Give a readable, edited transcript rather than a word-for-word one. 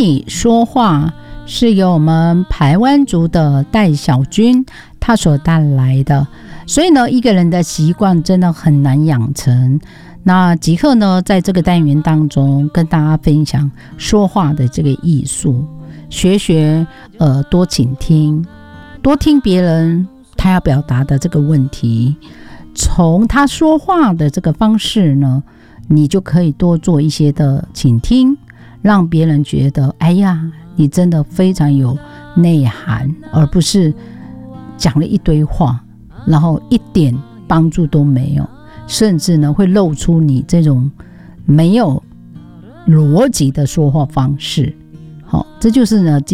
你说话是由我们排湾族的戴小军他所带来的，所以呢，一个人的习惯真的很难养成。那即刻呢，在这个单元当中跟大家分享说话的这个艺术，学多倾听，多听别人他要表达的这个问题，从他说话的这个方式呢，你就可以多做一些的倾听，让别人觉得哎呀，你真的非常有内涵，而不是讲了一堆话然后一点帮助都没有，甚至呢会露出你这种没有逻辑的说话方式。好，这就是呢